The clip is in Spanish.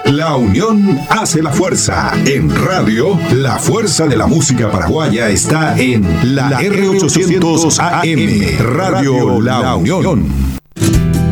La unión hace la fuerza. En radio, la fuerza de la música paraguaya está en la R800 AM, Radio La Unión.